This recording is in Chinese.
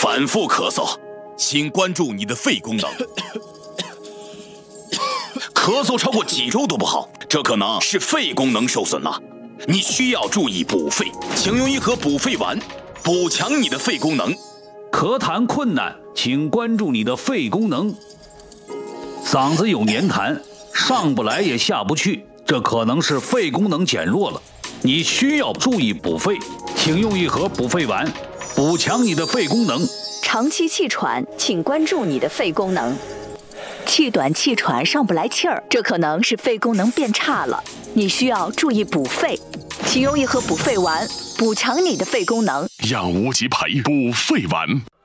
反复咳嗽， 请关注你的肺功能。 咳嗽超过几周都不好，这可能是肺功能受损了。你需要注意补肺，请用一盒补肺丸，补强你的肺功能。 咳痰困难，请关注你的肺功能。嗓子有黏痰，上不来也下不去，这可能是肺功能减弱了。你需要注意补肺，请用一盒补肺丸，补强你的肺功能。 长期气喘，请关注你的肺功能。气短气喘上不来气儿，这可能是肺功能变差了，你需要注意补肺，请用一盒补肺丸，补强你的肺功能。 养无极培补肺丸。